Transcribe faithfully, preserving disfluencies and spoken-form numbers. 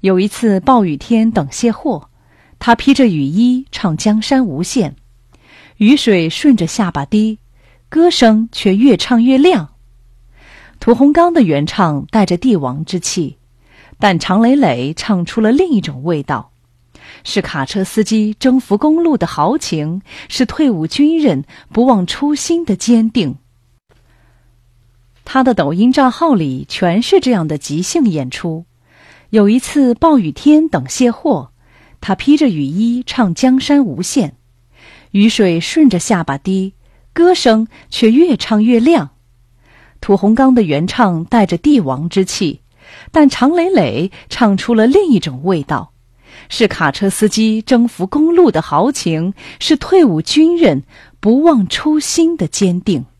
有一次暴雨天等卸货，他披着雨衣唱江山无限，雨水顺着下巴滴，歌声却越唱越亮。屠洪刚的原唱带着帝王之气，但常磊磊唱出了另一种味道，是卡车司机征服公路的豪情，是退伍军人不忘初心的坚定。他的抖音账号里全是这样的即兴演出。有一次暴雨天等卸货，他披着雨衣唱江山无限，雨水顺着下巴滴，歌声却越唱越亮。屠洪刚的原唱带着帝王之气，但常磊磊唱出了另一种味道，是卡车司机征服公路的豪情，是退伍军人不忘初心的坚定。